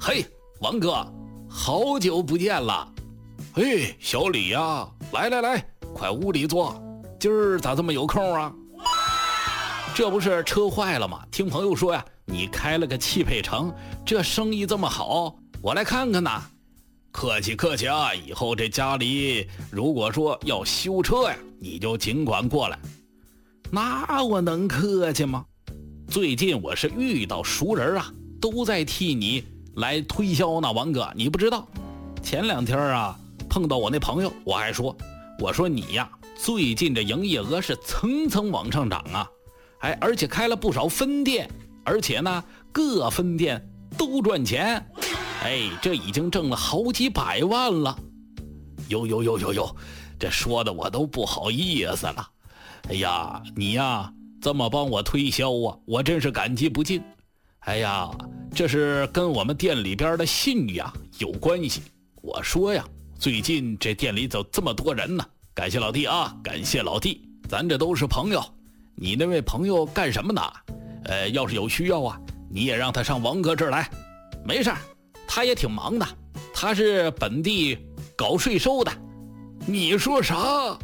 嘿，王哥，好久不见了。嘿，小李呀，来，快屋里坐。今儿咋这么有空啊？这不是车坏了吗？听朋友说呀，你开了个汽配城，这生意这么好，我来看看呐。客气啊，以后这家里如果说要修车呀，你就尽管过来。那我能客气吗？最近我是遇到熟人啊，都在替你来推销呢。王哥，你不知道，前2天啊碰到我那朋友，我说你呀，最近这营业额是层层往上涨啊，而且开了不少分店，而且呢各分店都赚钱，这已经挣了好几百万了。哟，这说的我都不好意思了。哎呀，你呀这么帮我推销啊，我真是感激不尽。哎呀，这是跟我们店里边的信仰有关系。我说呀，最近这店里怎这么多人呢？感谢老弟啊，感谢老弟，咱这都是朋友。你那位朋友干什么呢？要是有需要啊，你也让他上王哥这儿来。没事，他也挺忙的，他是本地搞税收的。你说啥？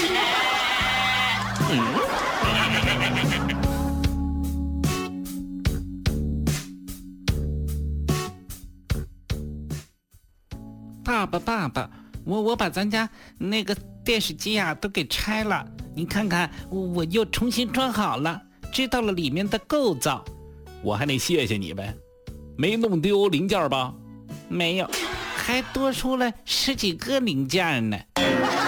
爸爸，我把咱家那个电视机啊都给拆了，你看看，我又重新装好了，知道了里面的构造。 我还得谢谢你呗，没弄丢零件吧？ 没有，还多出了10几个零件呢。